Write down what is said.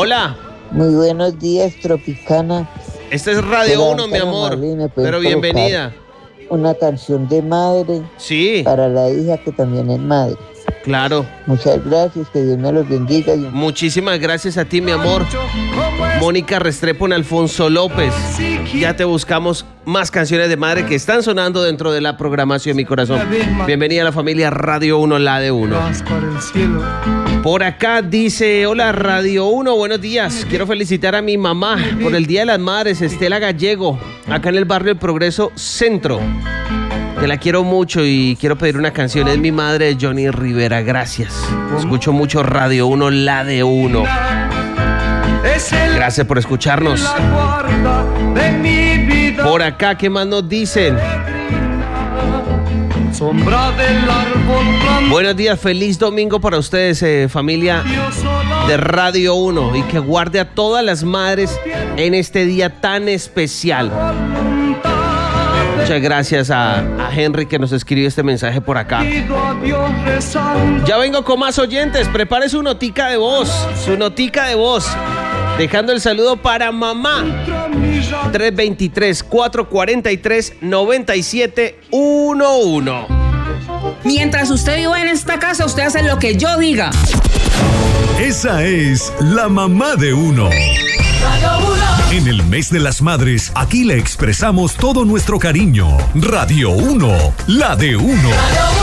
Hola. Muy buenos días, Tropicana. Este es Radio 1, mi amor. Pero bienvenida. Una canción de madre. Sí. Para la hija que también es madre. Claro. Muchas gracias, que Dios me los bendiga. Muchísimas gracias a ti, mi amor. Mónica Restrepo en Alfonso López. Ya te buscamos más canciones de madre que están sonando dentro de la programación de mi corazón. Bienvenida a la familia Radio 1, la de 1. Por acá dice, hola Radio 1, buenos días. Quiero felicitar a mi mamá por el Día de las Madres, Estela Gallego, acá en el barrio El Progreso Centro. Que la quiero mucho y quiero pedir una canción. Es mi madre, de Johnny Rivera. Gracias. Escucho mucho Radio 1, la de 1. Gracias por escucharnos. Por acá, ¿qué más nos dicen? Buenos días, feliz domingo para ustedes, familia de Radio 1. Y que guarde a todas las madres en este día tan especial. Muchas gracias a Henry que nos escribió este mensaje por acá. Ya vengo con más oyentes. Prepare su notica de voz. Dejando el saludo para mamá. 323-443-9711. Mientras usted viva en esta casa, usted hace lo que yo diga. Esa es la mamá de uno. En el mes de las madres, aquí le expresamos todo nuestro cariño. Radio 1, la de 1.